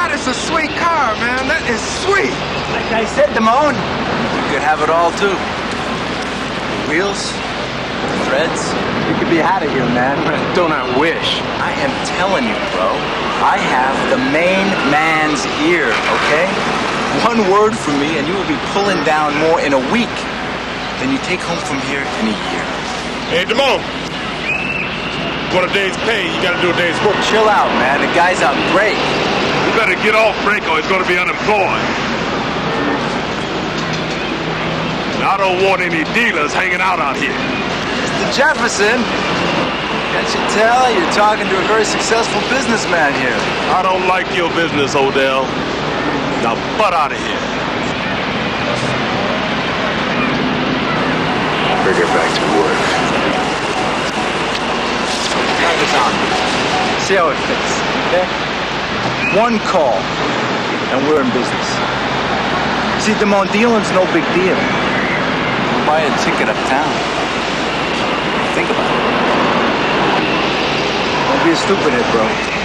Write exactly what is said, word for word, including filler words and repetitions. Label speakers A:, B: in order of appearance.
A: That is a sweet car, man. That is sweet.
B: Like I said, Damone, you could have it all, too. Wheels, threads. You could be out of here, man.
A: Don't I wish?
B: I am telling you, bro. I have the main man's ear, okay? One word from me and you will be pulling down more in a week than you take home from here in a year.
C: Hey, Damone. You want a day's pay, you gotta do a day's work.
B: Chill out, man. The guy's on break.
C: You better get off break or he's gonna be unemployed. I don't want any dealers hanging out out here.
B: Mister Jefferson, can't you tell you're talking to a very successful businessman here?
C: I don't like your business, Odell. Now butt out of here.
A: Bring her back to work.
B: Try this on. See how it fits, okay? One call, and we're in business. See, Damone, dealing's no big deal. Buy a ticket uptown. Think about it. Don't be a stupid head, bro.